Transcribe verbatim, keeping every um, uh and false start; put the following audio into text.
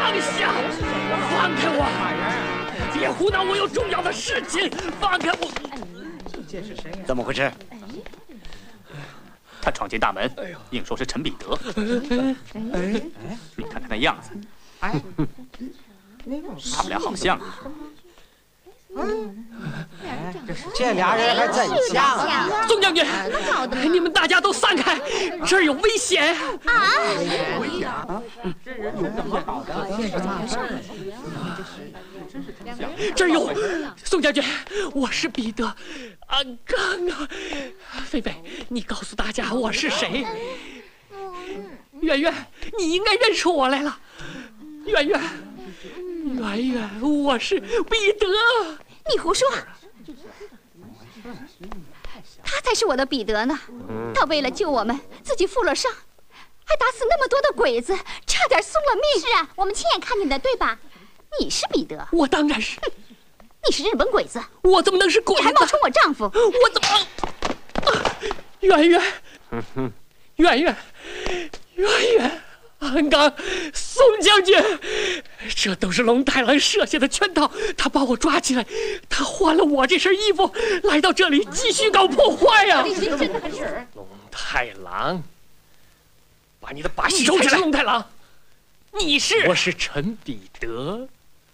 放下！放开我！别胡闹，我有重要的事情。放开我！ 这是谁呀？ 怎么回事？ 他闯进大门，硬说是陈彼得。 哎， 你看他那样子， 哎， 他们俩好像。 这俩人还真像啊！ 宋将军，你们大家都散开，这儿有危险啊！ 这人是怎么搞的？这是嘛事儿？ 这儿有宋将军，我是彼得。啊，刚啊，菲菲，你告诉大家我是谁？圆圆，你应该认出我来了。圆圆，圆圆，我是彼得。 你胡说！他才是我的彼得呢。他为了救我们，自己负了伤，还打死那么多的鬼子，差点送了命。是啊，我们亲眼看见的，对吧？你是彼得？ 我当然是。 你是日本鬼子？ 我怎么能是鬼子？ 你还冒充我丈夫？ 我怎么？啊、圆圆，圆圆，圆圆。 安刚，宋将军，这都是龙太郎设下的圈套。他把我抓起来，他换了我这身衣服，来到这里继续搞破坏呀、啊！ 真的是龙太郎，把你的把戏收起来！龙太郎，你是？我是陈彼得。